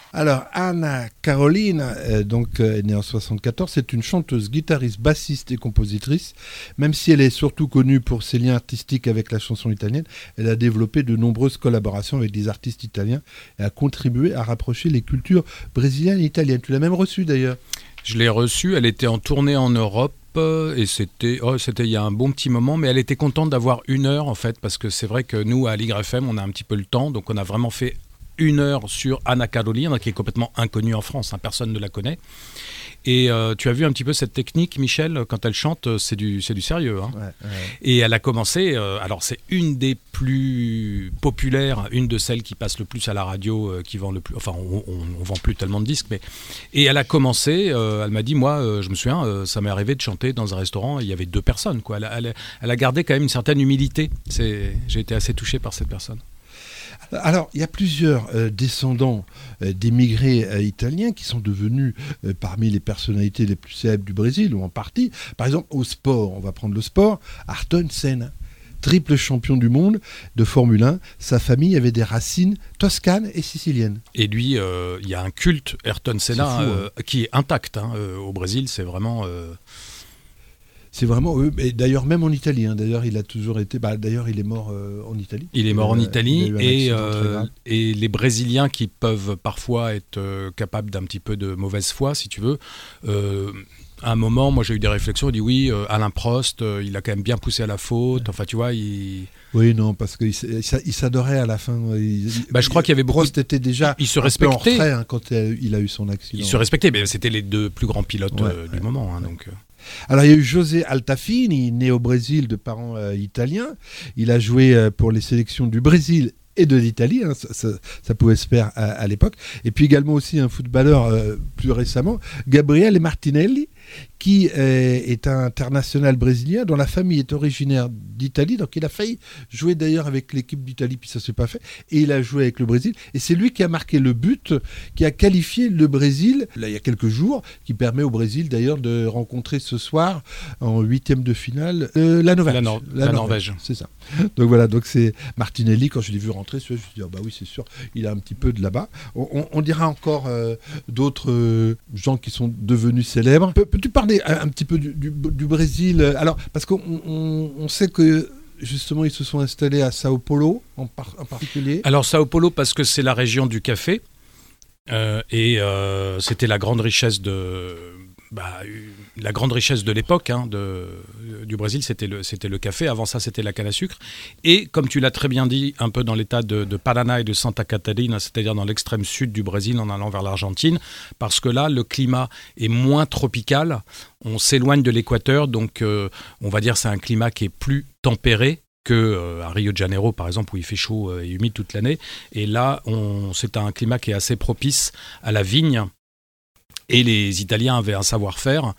Alors, Anna Carolina, est née en 74, c'est une chanteuse, guitariste, bassiste et compositrice. Même si elle est surtout connue pour ses liens artistiques avec la chanson italienne, elle a développé de nombreuses collaborations avec des artistes italiens et a contribué à rapprocher les cultures brésiliennes et italiennes. Tu l'as même reçue d'ailleurs. Je l'ai reçue, elle était en tournée en Europe. Et c'était il y a un bon petit moment, mais elle était contente d'avoir 1 heure en fait, parce que c'est vrai que nous à Aligre FM on a un petit peu le temps, donc on a vraiment fait 1 heure sur Anna Carolina, qui est complètement inconnue en France, hein, personne ne la connaît. Et tu as vu un petit peu cette technique, Michel, quand elle chante, c'est du sérieux. Hein. Ouais. Et elle a commencé, alors c'est une des plus populaires, une de celles qui passe le plus à la radio, qui vend le plus, enfin on vend plus tellement de disques, mais... Et elle a commencé, elle m'a dit, moi je me souviens, ça m'est arrivé de chanter dans un restaurant, il y avait 2 personnes, quoi. Elle a gardé quand même une certaine humilité, j'ai été assez touché par cette personne. Alors, il y a plusieurs descendants d'émigrés italiens qui sont devenus parmi les personnalités les plus célèbres du Brésil, ou en partie. Par exemple, au sport, on va prendre le sport, Ayrton Senna, triple champion du monde de Formule 1. Sa famille avait des racines toscanes et siciliennes. Et lui, il y a un culte Ayrton Senna qui est intact. Hein, au Brésil, c'est vraiment... C'est vraiment eux, et d'ailleurs même en Italie. Hein, d'ailleurs, il a toujours été. D'ailleurs, il est mort en Italie. Il est mort en Italie et les Brésiliens qui peuvent parfois être capables d'un petit peu de mauvaise foi, si tu veux. À un moment, moi j'ai eu des réflexions. On dit oui, Alain Prost, il a quand même bien poussé à la faute. Enfin, tu vois, Oui, non, parce qu'il s'adorait à la fin. Je crois qu'il y avait beaucoup. Prost était déjà il se respectait. Un peu en retrait hein, quand il a eu son accident. Il se respectait, mais c'était les 2 plus grands pilotes du moment. Hein, donc. Alors il y a eu José Altafini, né au Brésil de parents italiens. Il a joué pour les sélections du Brésil et de l'Italie, hein, ça pouvait se faire à l'époque. Et puis également aussi un footballeur plus récemment, Gabriele Martinelli, qui est un international brésilien dont la famille est originaire d'Italie, donc il a failli jouer d'ailleurs avec l'équipe d'Italie, puis ça ne s'est pas fait, et il a joué avec le Brésil, et c'est lui qui a marqué le but, qui a qualifié le Brésil, là, il y a quelques jours, qui permet au Brésil d'ailleurs de rencontrer ce soir, en 8e de finale, la Norvège. C'est ça. Donc voilà, donc c'est Martinelli, quand je l'ai vu rentrer, je me suis dit, bah oui, c'est sûr, il a un petit peu de là-bas. On dira encore d'autres gens qui sont devenus célèbres. Peux-tu parler un petit peu du Brésil? Alors, parce qu'on sait que justement ils se sont installés à Sao Paulo en particulier. Alors Sao Paulo parce que c'est la région du café et c'était la grande richesse de l'époque hein, du Brésil, c'était le café. Avant ça, c'était la canne à sucre. Et comme tu l'as très bien dit, un peu dans l'état de Paraná et de Santa Catarina, c'est-à-dire dans l'extrême sud du Brésil en allant vers l'Argentine, parce que là, le climat est moins tropical. On s'éloigne de l'équateur, donc on va dire c'est un climat qui est plus tempéré qu'à Rio de Janeiro, par exemple, où il fait chaud et humide toute l'année. Et là, c'est un climat qui est assez propice à la vigne. Et les Italiens avaient un savoir-faire.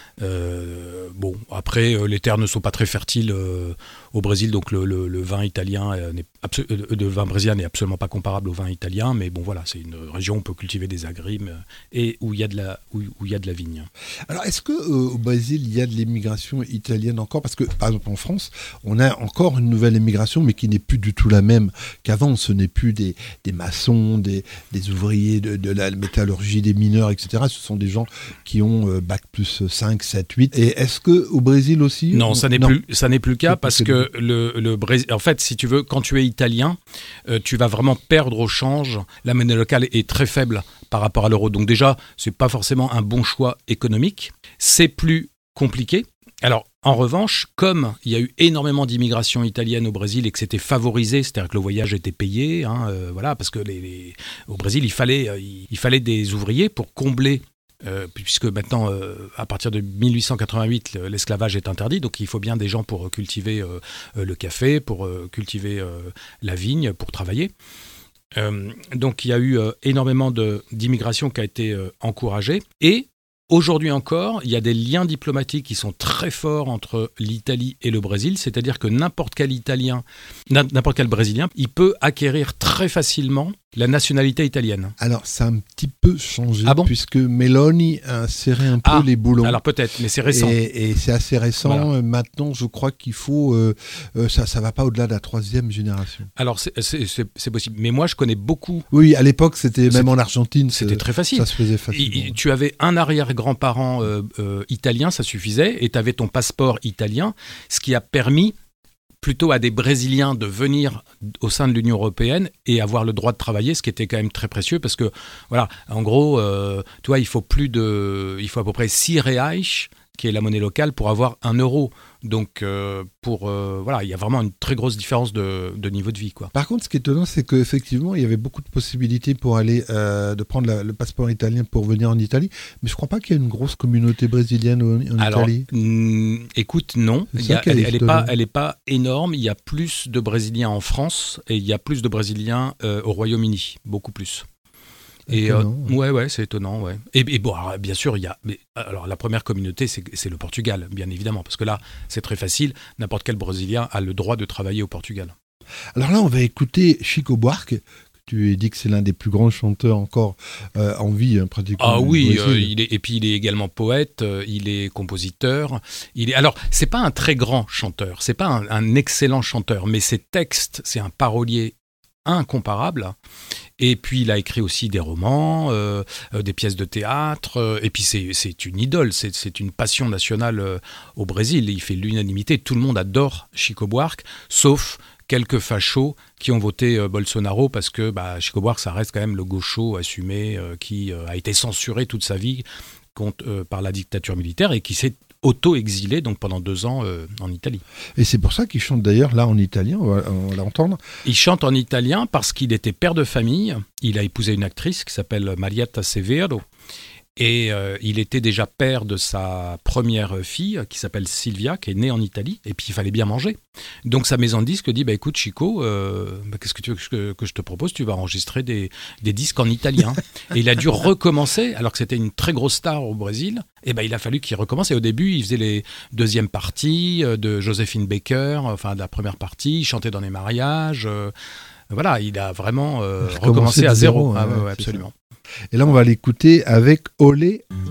Après, les terres ne sont pas très fertiles au Brésil, donc le vin italien, le vin brésilien n'est absolument pas comparable au vin italien, mais bon voilà, c'est une région où on peut cultiver des agrumes et où il y a de la vigne. Alors, est-ce qu'au Brésil, il y a de l'immigration italienne encore? Parce que, par exemple, en France, on a encore une nouvelle immigration, mais qui n'est plus du tout la même qu'avant. Ce n'est plus des maçons, des ouvriers de la métallurgie, des mineurs, etc. Ce sont des gens qui ont bac plus 5, 7, 8. Et est-ce qu'au Brésil aussi? Non, ça n'est plus le cas parce que le Brésil, en fait, si tu veux, quand tu es italien, tu vas vraiment perdre au change. La monnaie locale est très faible par rapport à l'euro. Donc déjà, c'est pas forcément un bon choix économique. C'est plus compliqué. Alors, en revanche, comme il y a eu énormément d'immigration italienne au Brésil et que c'était favorisé, c'est-à-dire que le voyage était payé, voilà, parce que au Brésil, il fallait des ouvriers pour combler. Puisque maintenant, à partir de 1888, l'esclavage est interdit, donc il faut bien des gens pour cultiver le café, pour cultiver la vigne, pour travailler. Donc il y a eu énormément d'immigration qui a été encouragée. Et aujourd'hui encore, il y a des liens diplomatiques qui sont très forts entre l'Italie et le Brésil, c'est-à-dire que n'importe quel Brésilien, il peut acquérir très facilement la nationalité italienne. Alors, ça a un petit peu changé, puisque Meloni a serré un peu les boulons. Alors peut-être, mais c'est récent. Et c'est assez récent. Voilà. Maintenant, je crois qu'il faut... ça va pas au-delà de la 3e génération. Alors, c'est possible. Mais moi, je connais beaucoup... Oui, à l'époque, même en Argentine, c'était très facile. Ça se faisait facilement. Tu avais un arrière-grand-parent italien, ça suffisait, et tu avais ton passeport italien, ce qui a permis plutôt à des Brésiliens de venir au sein de l'Union européenne et avoir le droit de travailler, ce qui était quand même très précieux parce que, voilà, en gros, tu vois, il faut à peu près 6 reais, qui est la monnaie locale, pour avoir 1 euro. Donc, voilà, il y a vraiment une très grosse différence de niveau de vie, quoi. Par contre, ce qui est étonnant, c'est qu'effectivement, il y avait beaucoup de possibilités pour aller, de prendre le passeport italien pour venir en Italie. Mais je ne crois pas qu'il y ait une grosse communauté brésilienne en Italie. Écoute, non. Elle n'est pas énorme. Il y a plus de Brésiliens en France et il y a plus de Brésiliens au Royaume-Uni. Beaucoup plus. Et ouais, c'est étonnant, ouais. Et bon, alors, bien sûr, alors la première communauté, c'est le Portugal, bien évidemment, parce que là, c'est très facile. N'importe quel Brésilien a le droit de travailler au Portugal. Alors là, on va écouter Chico Buarque. Tu as dit que c'est l'un des plus grands chanteurs encore en vie, pratiquement. Ah oui, et puis il est également poète, il est compositeur. Alors, c'est pas un très grand chanteur, c'est pas un excellent chanteur, mais ses textes, c'est un parolier incomparable. Et puis il a écrit aussi des romans, des pièces de théâtre, et puis c'est une idole, c'est une passion nationale au Brésil. Il fait l'unanimité, tout le monde adore Chico Buarque, sauf quelques fachos qui ont voté Bolsonaro parce que Chico Buarque, ça reste quand même le gaucho assumé qui a été censuré toute sa vie par la dictature militaire et qui s'est auto-exilé donc pendant 2 ans en Italie. Et c'est pour ça qu'il chante d'ailleurs là en italien, on va l'entendre. Il chante en italien parce qu'il était père de famille, il a épousé une actrice qui s'appelle Marietta Severo et il était déjà père de sa première fille qui s'appelle Silvia, qui est née en Italie, et puis il fallait bien manger. Donc sa maison de disques dit, écoute Chico, qu'est-ce que tu veux que je te propose? Tu vas enregistrer des disques en italien. Et il a dû recommencer, alors que c'était une très grosse star au Brésil, et il a fallu qu'il recommence. Et au début, il faisait les deuxièmes parties de Joséphine Baker, enfin de la première partie, il chantait dans les mariages. Voilà, il a vraiment recommencé à zéro. Hein, absolument. Et là, on va l'écouter avec Olé.